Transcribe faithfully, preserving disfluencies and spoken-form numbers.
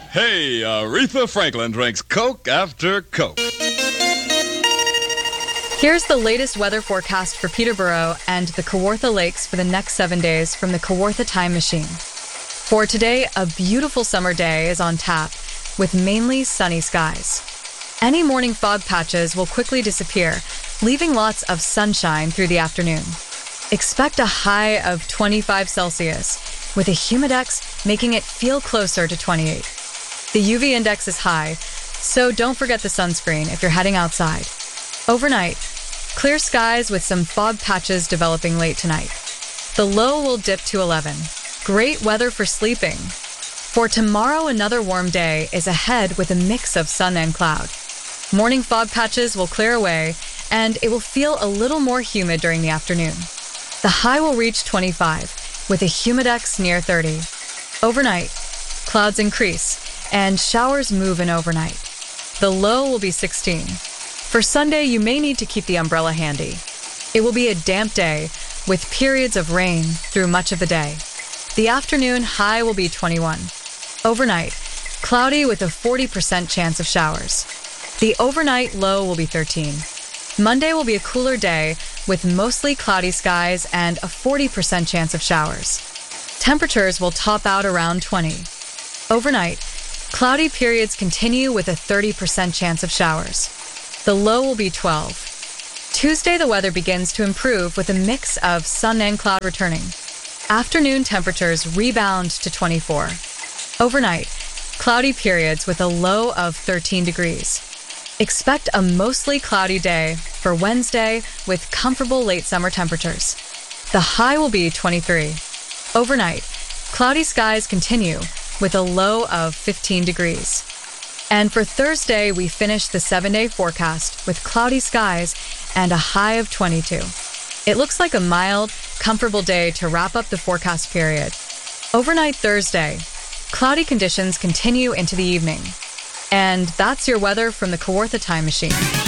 Hey, Aretha Franklin drinks Coke after Coke. Here's the latest weather forecast for Peterborough and the Kawartha Lakes for the next seven days from the Kawartha Time Machine. For today, a beautiful summer day is on tap with mainly sunny skies. Any morning fog patches will quickly disappear, leaving lots of sunshine through the afternoon. Expect a high of twenty-five Celsius, with a humidex making it feel closer to twenty-eight. The U V index is high, so don't forget the sunscreen if you're heading outside. Overnight, clear skies with some fog patches developing late tonight. The low will dip to eleven. Great weather for sleeping. For tomorrow, another warm day is ahead with a mix of sun and cloud. Morning fog patches will clear away, and it will feel a little more humid during the afternoon. The high will reach twenty-five, with a humidex near thirty. Overnight, clouds increase, and showers move in overnight. The low will be sixteen. For Sunday, you may need to keep the umbrella handy. It will be a damp day, with periods of rain through much of the day. The afternoon high will be twenty-one. Overnight, cloudy with a forty percent chance of showers. The overnight low will be thirteen. Monday will be a cooler day with mostly cloudy skies and a forty percent chance of showers. Temperatures will top out around twenty. Overnight, cloudy periods continue with a thirty percent chance of showers. The low will be twelve. Tuesday, the weather begins to improve with a mix of sun and cloud returning. Afternoon temperatures rebound to twenty-four. Overnight, cloudy periods with a low of thirteen degrees. Expect a mostly cloudy day for Wednesday with comfortable late summer temperatures. The high will be twenty-three. Overnight, cloudy skies continue with a low of fifteen degrees. And for Thursday, we finish the seven-day forecast with cloudy skies and a high of twenty-two. It looks like a mild, comfortable day to wrap up the forecast period. Overnight Thursday, cloudy conditions continue into the evening. And that's your weather from the Kawartha Time Machine.